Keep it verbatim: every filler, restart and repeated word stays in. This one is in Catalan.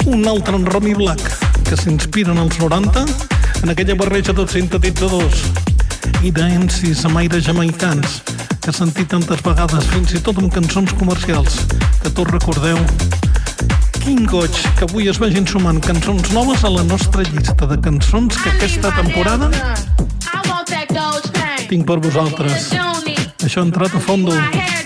un altre en Romy Black, que s'inspiren als noranta en aquella barreja de sintetitzadors i d'encis amb aires jamaicans que he sentit tantes vegades, fins i tot en cançons comercials, que tots recordeu. Quin goig que avui es vagin sumant cançons noves a la nostra llista de cançons que aquesta temporada tinc per vosaltres. Això ha entrat a fondo.